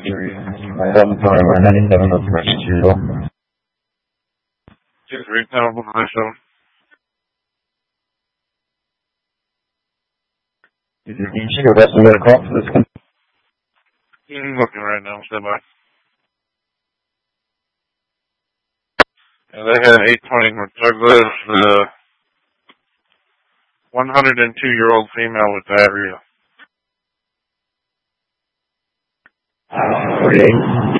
November 97 of Zero. Just reasonable myself. You should go rest of the call for this one. I'm looking right now, stand by. And they had 820 Douglas, 102-year-old female with diarrhea. 48.